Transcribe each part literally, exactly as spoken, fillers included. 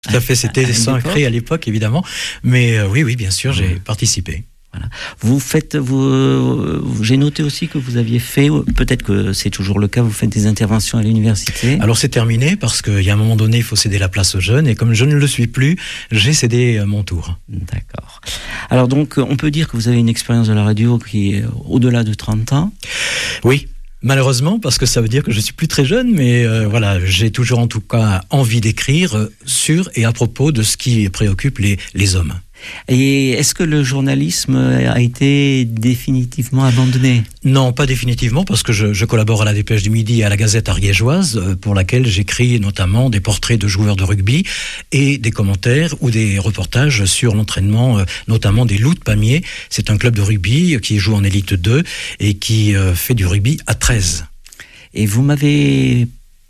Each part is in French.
Tout à fait, c'était à sacré à l'époque, évidemment. Mais euh, oui, oui, bien sûr, j'ai Mmh. participé. Voilà. Vous faites, vous, j'ai noté aussi que vous aviez fait, peut-être que c'est toujours le cas, vous faites des interventions à l'université. Alors c'est terminé parce qu'il y a un moment donné, il faut céder la place aux jeunes. Et comme je ne le suis plus, j'ai cédé mon tour. D'accord. Alors donc, on peut dire que vous avez une expérience de la radio qui est au-delà de trente ans. Oui. Malheureusement, parce que ça veut dire que je suis plus très jeune, mais euh, voilà, j'ai toujours en tout cas envie d'écrire sur et à propos de ce qui préoccupe les, les hommes. Et est-ce que le journalisme a été définitivement abandonné ? Non, pas définitivement, parce que je, je collabore à la Dépêche du Midi et à la Gazette ariégeoise, pour laquelle j'écris notamment des portraits de joueurs de rugby et des commentaires ou des reportages sur l'entraînement, notamment des Loups de Pamiers. C'est un club de rugby qui joue en élite deux et qui fait du rugby à treize. Et vous m'avez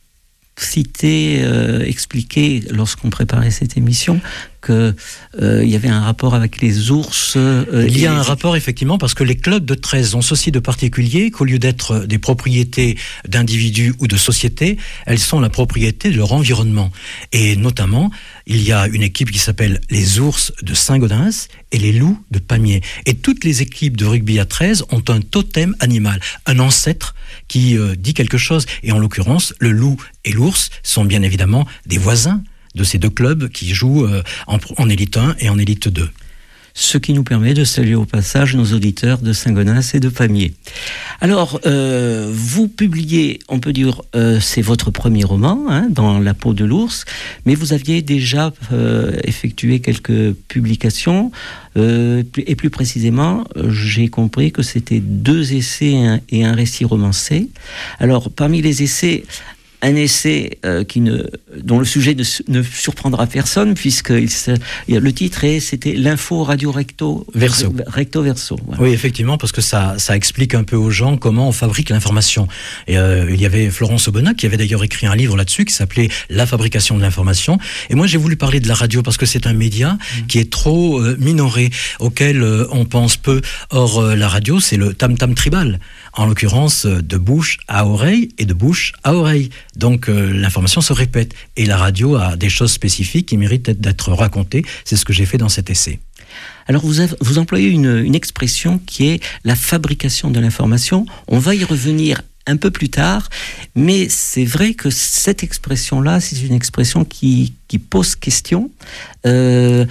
cité, euh, expliqué, lorsqu'on préparait cette émission, qu'il euh, y avait un rapport avec les ours. Euh, Il y a et... un rapport, effectivement, parce que les clubs de treize ont ceci de particulier qu'au lieu d'être des propriétés d'individus ou de sociétés, elles sont la propriété de leur environnement. Et notamment, il y a une équipe qui s'appelle les Ours de Saint-Gaudens et les Loups de Pamiers. Et toutes les équipes de rugby à treize ont un totem animal, un ancêtre qui euh, dit quelque chose. Et en l'occurrence, le loup et l'ours sont bien évidemment des voisins de ces deux clubs qui jouent euh, en, en élite un et en élite deux. Ce qui nous permet de saluer au passage nos auditeurs de Saint-Gaudens et de Pamiers. Alors, euh, vous publiez, on peut dire, euh, c'est votre premier roman, hein, dans La peau de l'ours, mais vous aviez déjà euh, effectué quelques publications, euh, et plus précisément, j'ai compris que c'était deux essais et un, et un récit romancé. Alors, parmi les essais, un essai euh, qui ne, dont le sujet ne, ne surprendra personne, puisque il se, le titre est, c'était l'info radio recto verso. Recto verso. Voilà. Oui, effectivement, parce que ça, ça explique un peu aux gens comment on fabrique l'information. Et euh, il y avait Florence Aubenas qui avait d'ailleurs écrit un livre là-dessus qui s'appelait La fabrication de l'information. Et moi, j'ai voulu parler de la radio parce que c'est un média mmh. qui est trop euh, minoré, auquel euh, on pense peu. Or, euh, la radio, c'est le tam-tam tribal. En l'occurrence, de bouche à oreille et de bouche à oreille. Donc euh, l'information se répète. Et la radio a des choses spécifiques qui méritent d'être racontées. C'est ce que j'ai fait dans cet essai. Alors vous, avez, vous employez une, une expression qui est la fabrication de l'information. On va y revenir un peu plus tard, mais c'est vrai que cette expression-là, c'est une expression qui, qui pose question. Euh,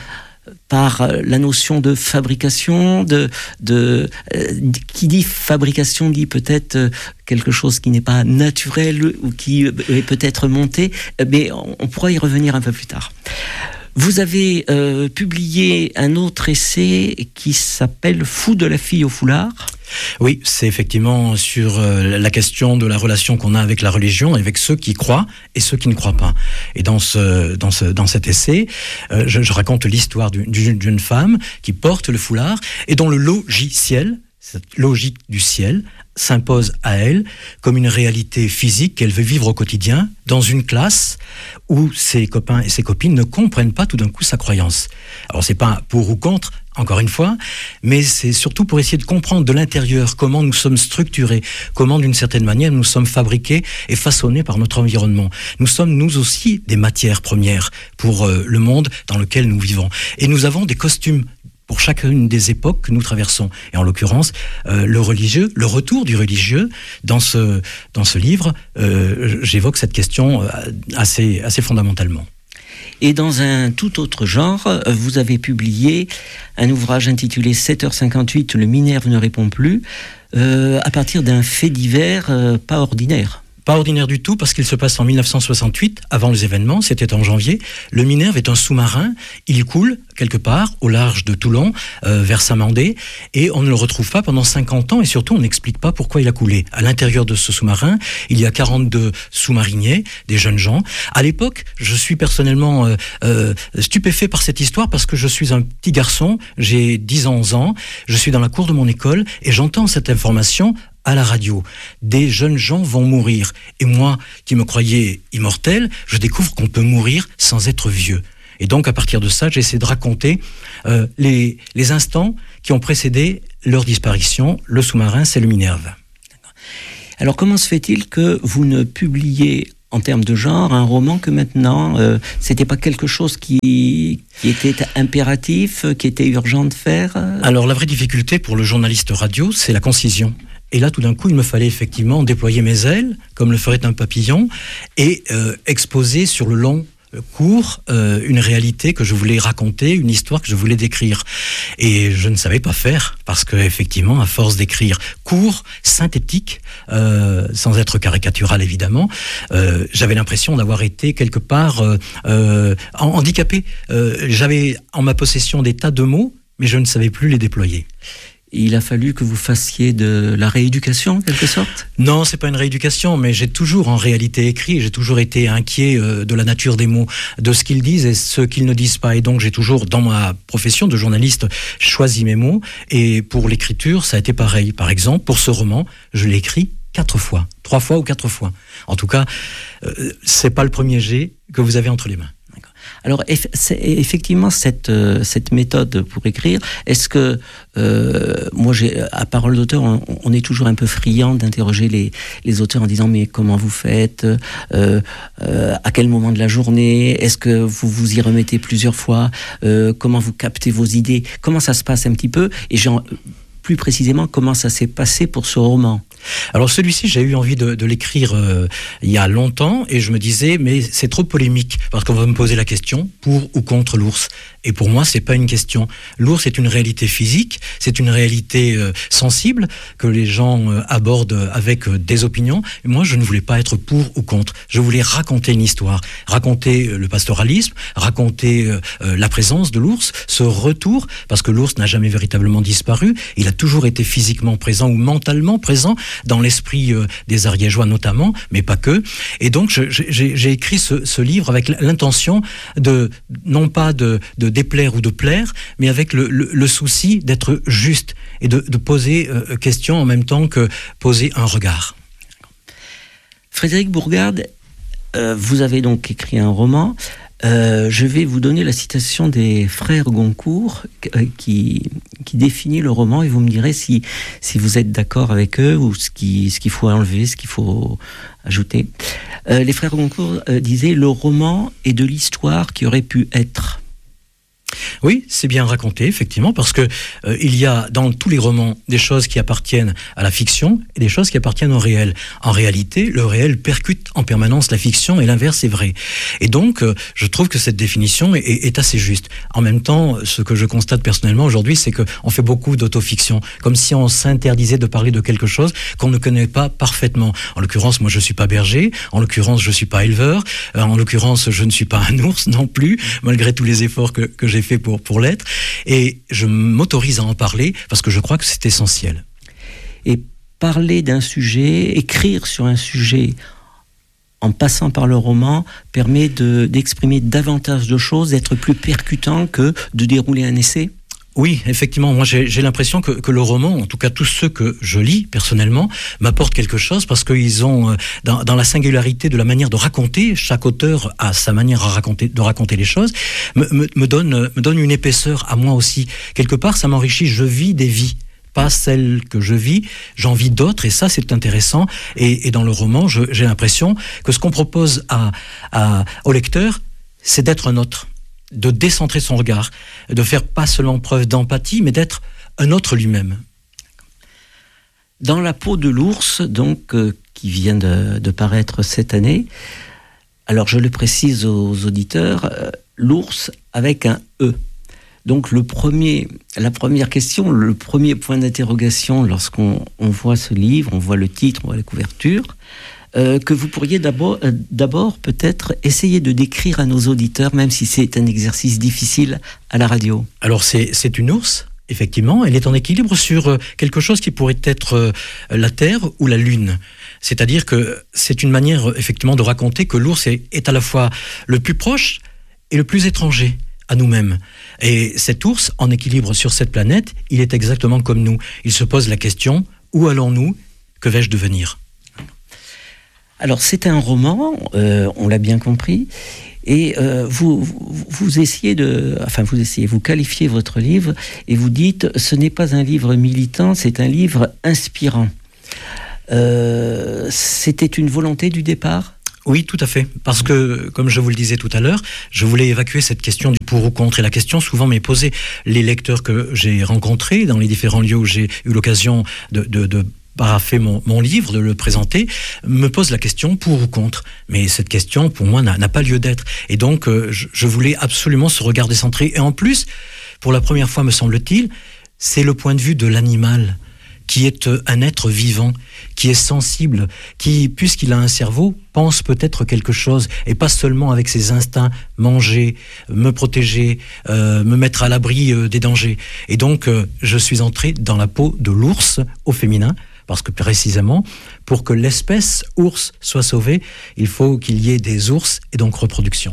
par la notion de fabrication, de, de, euh, qui dit fabrication dit peut-être euh, quelque chose qui n'est pas naturel ou qui est peut-être monté, mais on, on pourra y revenir un peu plus tard. Vous avez euh, publié un autre essai qui s'appelle « Fou de la fille au foulard ». Oui, c'est effectivement sur euh, la question de la relation qu'on a avec la religion, avec ceux qui croient et ceux qui ne croient pas. Et dans ce, dans ce, dans cet essai, euh, je, je raconte l'histoire d'une, d'une femme qui porte le foulard et dont le logiciel, cette logique du ciel, s'impose à elle comme une réalité physique qu'elle veut vivre au quotidien dans une classe où ses copains et ses copines ne comprennent pas tout d'un coup sa croyance. Alors c'est pas pour ou contre, encore une fois, mais c'est surtout pour essayer de comprendre de l'intérieur comment nous sommes structurés, comment d'une certaine manière nous sommes fabriqués et façonnés par notre environnement. Nous sommes nous aussi des matières premières pour euh, le monde dans lequel nous vivons. Et nous avons des costumes pour chacune des époques que nous traversons. Et en l'occurrence, euh, le religieux, le retour du religieux, dans ce, dans ce livre, euh, j'évoque cette question assez, assez fondamentalement. Et dans un tout autre genre, vous avez publié un ouvrage intitulé sept heures cinquante-huit, le Minerve ne répond plus, euh, à partir d'un fait divers euh, pas ordinaire. Pas ordinaire du tout, parce qu'il se passe en mille neuf cent soixante-huit, avant les événements, c'était en janvier. Le Minerve est un sous-marin, il coule quelque part au large de Toulon, euh, vers Saint-Mandé, et on ne le retrouve pas pendant cinquante ans, et surtout on n'explique pas pourquoi il a coulé. À l'intérieur de ce sous-marin, il y a quarante-deux sous-mariniers, des jeunes gens. À l'époque, je suis personnellement euh, euh, stupéfait par cette histoire, parce que je suis un petit garçon, j'ai dix à onze ans, je suis dans la cour de mon école, et j'entends cette information à la radio. Des jeunes gens vont mourir. Et moi, qui me croyais immortel, je découvre qu'on peut mourir sans être vieux. Et donc, à partir de ça, j'essaie de raconter euh, les, les instants qui ont précédé leur disparition. Le sous-marin, c'est le Minerve. Alors, comment se fait-il que vous ne publiez en termes de genre, un roman que maintenant, euh, c'était pas quelque chose qui, qui était impératif, qui était urgent de faire? Alors la vraie difficulté pour le journaliste radio, c'est la concision. Et là, tout d'un coup, il me fallait effectivement déployer mes ailes, comme le ferait un papillon, et euh, exposer sur le long cours euh, une réalité que je voulais raconter, une histoire que je voulais décrire. Et je ne savais pas faire, parce que effectivement, à force d'écrire court, synthétique, euh, sans être caricatural évidemment, euh, j'avais l'impression d'avoir été quelque part euh, euh, handicapé. Euh, j'avais en ma possession des tas de mots, mais je ne savais plus les déployer. Il a fallu que vous fassiez de la rééducation, en quelque sorte? Non, c'est pas une rééducation, mais j'ai toujours en réalité écrit, j'ai toujours été inquiet euh, de la nature des mots, de ce qu'ils disent et ce qu'ils ne disent pas. Et donc j'ai toujours, dans ma profession de journaliste, choisi mes mots. Et pour l'écriture, ça a été pareil. Par exemple, pour ce roman, je l'ai écrit quatre fois, trois fois ou quatre fois. En tout cas, euh, c'est pas le premier jet que vous avez entre les mains. Alors effectivement, cette, cette méthode pour écrire, est-ce que, euh, moi j'ai, à parole d'auteur, on, on est toujours un peu friand d'interroger les, les auteurs en disant mais comment vous faites, euh, euh, à quel moment de la journée, est-ce que vous vous y remettez plusieurs fois, euh, comment vous captez vos idées, comment ça se passe un petit peu, et genre, plus précisément comment ça s'est passé pour ce roman? Alors celui-ci, j'ai eu envie de, de l'écrire euh, il y a longtemps et je me disais, mais c'est trop polémique parce qu'on va me poser la question pour ou contre l'ours. Et pour moi, c'est pas une question. L'ours est une réalité physique, c'est une réalité euh, sensible que les gens euh, abordent avec euh, des opinions. Et moi, je ne voulais pas être pour ou contre. Je voulais raconter une histoire, raconter euh, le pastoralisme, raconter euh, euh, la présence de l'ours, ce retour, parce que l'ours n'a jamais véritablement disparu. Il a toujours été physiquement présent ou mentalement présent dans l'esprit euh, des Ariégeois notamment, mais pas que. Et donc, je, j'ai, j'ai écrit ce, ce livre avec l'intention de, non pas de, de déplaire ou de plaire, mais avec le, le, le souci d'être juste et de, de poser euh, question en même temps que poser un regard. Frédéric Bourgade, euh, vous avez donc écrit un roman. Euh, je vais vous donner la citation des frères Goncourt euh, qui, qui définit le roman et vous me direz si, si vous êtes d'accord avec eux ou ce, qui, ce qu'il faut enlever, ce qu'il faut ajouter. Euh, les frères Goncourt euh, disaient « Le roman est de l'histoire qui aurait pu être ». Oui, c'est bien raconté, effectivement, parce que euh, il y a dans tous les romans des choses qui appartiennent à la fiction et des choses qui appartiennent au réel. En réalité, le réel percute en permanence la fiction et l'inverse est vrai. Et donc, euh, je trouve que cette définition est, est, est assez juste. En même temps, ce que je constate personnellement aujourd'hui, c'est qu'on fait beaucoup d'autofiction, comme si on s'interdisait de parler de quelque chose qu'on ne connaît pas parfaitement. En l'occurrence, moi, je suis pas berger. En l'occurrence, je suis pas éleveur. Euh, en l'occurrence, je ne suis pas un ours non plus, malgré tous les efforts que, que j'ai fait pour, pour l'être, et je m'autorise à en parler parce que je crois que c'est essentiel. Et parler d'un sujet, écrire sur un sujet en passant par le roman permet de, d'exprimer davantage de choses, d'être plus percutant que de dérouler un essai? Oui, effectivement, moi j'ai, j'ai l'impression que, que le roman, en tout cas tous ceux que je lis personnellement, m'apportent quelque chose parce qu'ils ont, euh, dans, dans la singularité de la manière de raconter, chaque auteur a sa manière à raconter, de raconter les choses, me, me, me, donne, me donne une épaisseur à moi aussi. Quelque part, ça m'enrichit, je vis des vies. Pas celles que je vis, j'en vis d'autres et ça c'est intéressant. Et, et dans le roman, je, j'ai l'impression que ce qu'on propose à, à, au lecteur, c'est d'être un autre, de décentrer son regard, de faire pas seulement preuve d'empathie, mais d'être un autre lui-même. Dans la peau de l'ours, donc, euh, qui vient de, de paraître cette année, alors je le précise aux auditeurs, euh, l'ours avec un E. Donc le premier, la première question, le premier point d'interrogation lorsqu'on on voit ce livre, on voit le titre, on voit la couverture, euh, que vous pourriez d'abord, euh, d'abord peut-être essayer de décrire à nos auditeurs, même si c'est un exercice difficile à la radio. Alors c'est, c'est une ours, effectivement, elle est en équilibre sur quelque chose qui pourrait être la Terre ou la Lune. C'est-à-dire que c'est une manière effectivement de raconter que l'ours est, est à la fois le plus proche et le plus étranger à nous-mêmes. Et cet ours, en équilibre sur cette planète, il est exactement comme nous. Il se pose la question, où allons-nous? Que vais-je devenir? Alors c'est un roman, euh, on l'a bien compris, et euh, vous, vous, vous essayez de, enfin vous essayez, vous qualifiez votre livre et vous dites, ce n'est pas un livre militant, c'est un livre inspirant. Euh, c'était une volonté du départ ? Oui, tout à fait. Parce que, comme je vous le disais tout à l'heure, je voulais évacuer cette question du pour ou contre. Et la question souvent m'est posée. Les lecteurs que j'ai rencontrés dans les différents lieux où j'ai eu l'occasion de, de, de parapher mon, mon livre, de le présenter, me posent la question pour ou contre. Mais cette question, pour moi, n'a, n'a pas lieu d'être. Et donc, euh, je, je voulais absolument ce regard décentré. Et en plus, pour la première fois, me semble-t-il, c'est le point de vue de l'animal, qui est un être vivant, qui est sensible, qui, puisqu'il a un cerveau, pense peut-être quelque chose, et pas seulement avec ses instincts, manger, me protéger, euh, me mettre à l'abri euh, des dangers. Et donc, euh, je suis entré dans la peau de l'ours au féminin, parce que précisément, pour que l'espèce ours soit sauvée, il faut qu'il y ait des ours, et donc reproduction.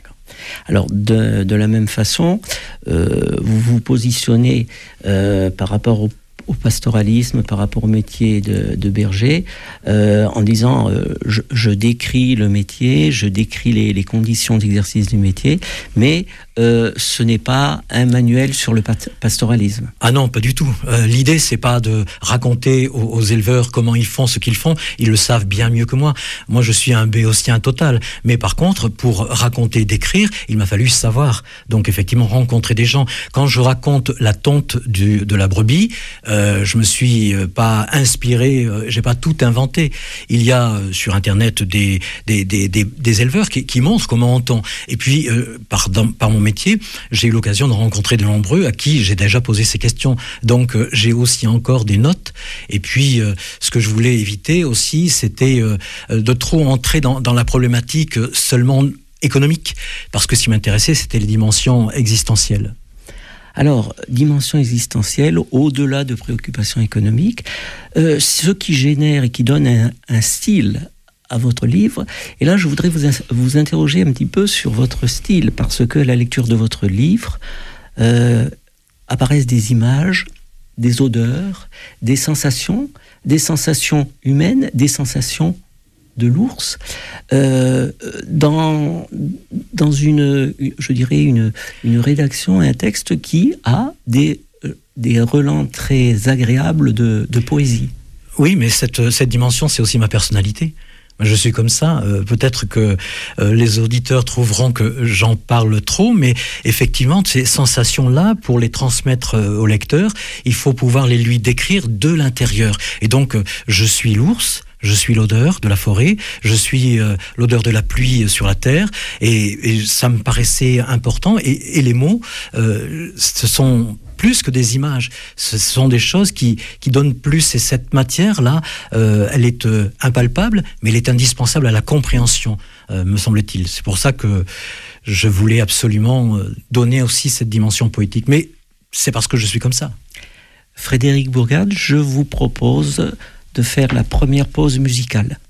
Alors, de, de la même façon, euh, vous vous positionnez euh, par rapport au au pastoralisme, par rapport au métier de, de berger, euh, en disant euh, je, je décris le métier, je décris les, les conditions d'exercice du métier, mais euh, ce n'est pas un manuel sur le pastoralisme. Ah non, pas du tout. Euh, l'idée, c'est pas de raconter aux, aux éleveurs comment ils font ce qu'ils font. Ils le savent bien mieux que moi. Moi, je suis un béotien total. Mais par contre, pour raconter, décrire, il m'a fallu savoir. Donc, effectivement, rencontrer des gens. Quand je raconte la tonte du, de la brebis, euh, Euh, je me suis euh, pas inspiré, euh, j'ai pas tout inventé. Il y a euh, sur Internet des des des des, des éleveurs qui, qui montrent comment on tond. Et puis euh, par dans, par mon métier, j'ai eu l'occasion de rencontrer de nombreux à qui j'ai déjà posé ces questions. Donc euh, j'ai aussi encore des notes. Et puis euh, ce que je voulais éviter aussi, c'était euh, de trop entrer dans dans la problématique seulement économique, parce que ce qui m'intéressait, c'était les dimensions existentielles. Alors, dimension existentielle, au-delà de préoccupations économiques, euh, ce qui génère et qui donne un, un style à votre livre, et là je voudrais vous, vous interroger un petit peu sur votre style, parce que à la lecture de votre livre, euh, apparaissent des images, des odeurs, des sensations, des sensations humaines, des sensations de l'ours, euh, dans, dans une, je dirais, une, une rédaction, un texte qui a des, des relents très agréables de, de poésie. Oui, mais cette, cette dimension, c'est aussi ma personnalité. Je suis comme ça. Euh, peut-être que euh, les auditeurs trouveront que j'en parle trop, mais effectivement, ces sensations-là, pour les transmettre euh, au lecteur, il faut pouvoir les lui décrire de l'intérieur. Et donc, euh, je suis l'ours. Je suis l'odeur de la forêt, je suis euh, l'odeur de la pluie sur la terre, et, et ça me paraissait important. Et, et les mots, euh, ce sont plus que des images, ce sont des choses qui, qui donnent plus. Et cette matière-là, euh, elle est euh, impalpable, mais elle est indispensable à la compréhension, euh, me semble-t-il. C'est pour ça que je voulais absolument donner aussi cette dimension poétique. Mais c'est parce que je suis comme ça. Frédéric Bourgade, je vous propose de faire la première pause musicale.